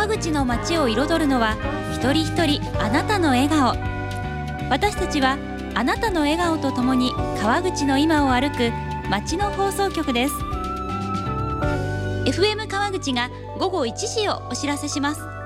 口の街を彩るのは一人一人あなたの笑顔。私たちはあなたの笑顔とともに川口の今を歩く街の放送局です。 FM 川口が午後1時をお知らせします。